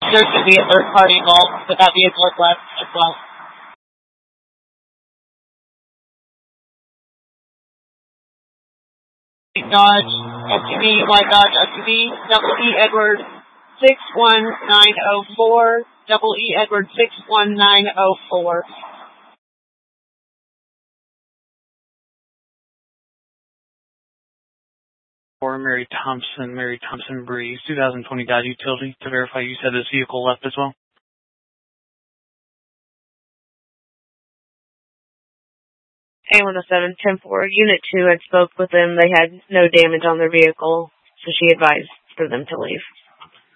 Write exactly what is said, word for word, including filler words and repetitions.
There should be a third party involved, but that vehicle is left as well. Dodge S U V, White Dodge S U V, double E Edward six one nine oh four, double E Edward six one nine oh four. For Mary Thompson, Mary Thompson Breeze, two thousand twenty Dodge Utility. To verify, you said this vehicle left as well? A one oh seven, ten four, Unit two had spoke with them. They had no damage on their vehicle, so she advised for them to leave.